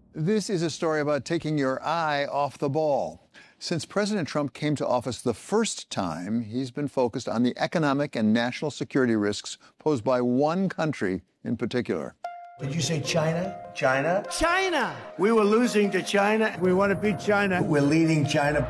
This is a story about taking your eye off the ball. Since President Trump came to office the first time, he's been focused on the economic and national security risks posed by one country in particular. Did you say China? China? China! We were losing to China. We want to beat China. We're leading China.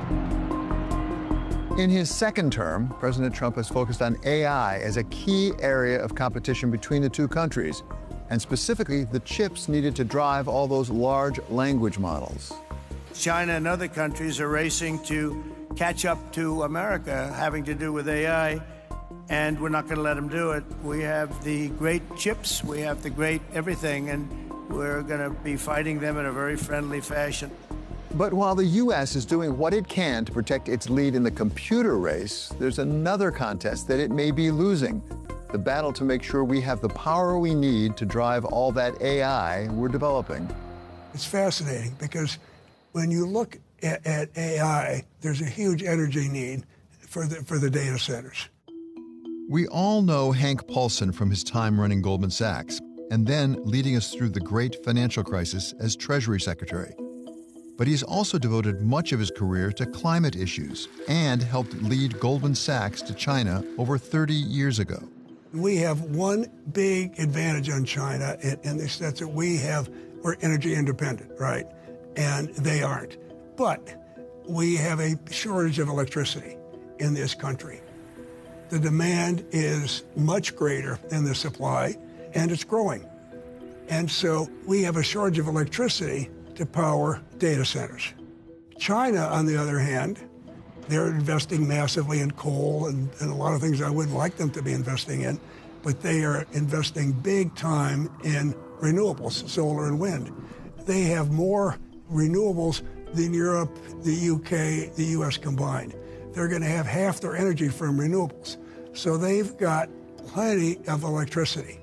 In his second term, President Trump has focused on AI as a key area of competition between the two countries, and specifically the chips needed to drive all those large language models. China and other countries are racing to catch up to America, having to do with AI, and we're not going to let them do it. We have the great chips, we have the great everything, and we're going to be fighting them in a very friendly fashion. But while the U.S. is doing what it can to protect its lead in the computer race, there's another contest that it may be losing: the battle to make sure we have the power we need to drive all that AI we're developing. It's fascinating because when you look at AI, there's a huge energy need for the data centers. We all know Hank Paulson from his time running Goldman Sachs, and then leading us through the great financial crisis as Treasury Secretary. But he's also devoted much of his career to climate issues and helped lead Goldman Sachs to China over 30 years ago. We have one big advantage on China in the sense that we're energy independent, right? And they aren't. But we have a shortage of electricity in this country. The demand is much greater than the supply, and it's growing. And so we have a shortage of electricity to power data centers. China, on the other hand, they're investing massively in coal and a lot of things I wouldn't like them to be investing in, but they are investing big time in renewables, solar and wind. They have more renewables than Europe, the UK, the US combined. They're going to have half their energy from renewables. So they've got plenty of electricity.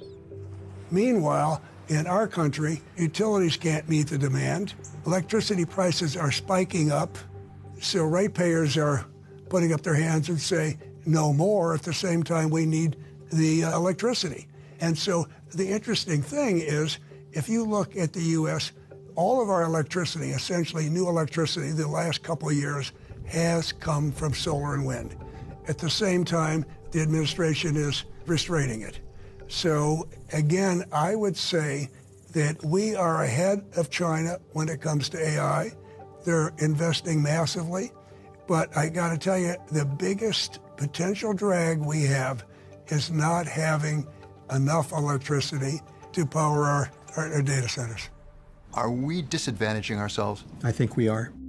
Meanwhile, in our country, utilities can't meet the demand. Electricity prices are spiking up, so ratepayers are putting up their hands and say, no more. At the same time, we need the electricity. And so the interesting thing is, if you look at the U.S., all of our electricity, essentially new electricity, the last couple of years has come from solar and wind. At the same time, the administration is restraining it. So again, I would say that we are ahead of China when it comes to AI. They're investing massively. But I got to tell you, the biggest potential drag we have is not having enough electricity to power our data centers. Are we disadvantaging ourselves? I think we are.